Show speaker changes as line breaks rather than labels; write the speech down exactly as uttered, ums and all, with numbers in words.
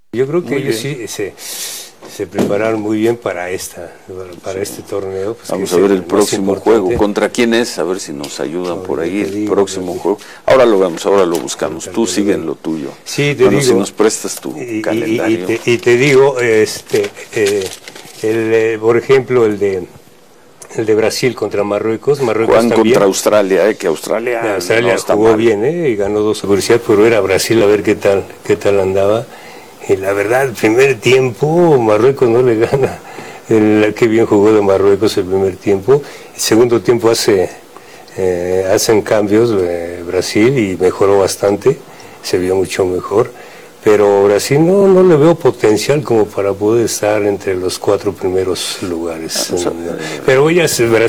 Yo creo que
Muy
ellos
bien.
sí se, se prepararon muy bien para esta, para sí. este torneo. Pues,
vamos a ver el próximo juego. ¿Contra quién es? A ver si nos ayudan no, por ahí el digo, próximo juego. Ahora lo vemos, ahora lo buscamos. Tú sigue en lo tuyo.
Sí, te
bueno,
digo.
si nos prestas tu
y,
calendario.
Y, y, te, y te digo, este, eh, el, eh, por ejemplo, el de el de Brasil contra Marruecos. Marruecos
Juegan
también.
contra Australia, eh, que Australia,
Australia
no
jugó
mal.
bien, eh, y ganó dos universidades, pero era Brasil a ver qué tal, qué tal andaba. Y la verdad, el primer tiempo Marruecos no le gana. El, qué bien jugó de Marruecos el primer tiempo. El segundo tiempo hace eh, hacen cambios eh, Brasil y mejoró bastante, se vio mucho mejor. Pero Brasil no, no le veo potencial como para poder estar entre los cuatro primeros lugares. Pero ya Brasil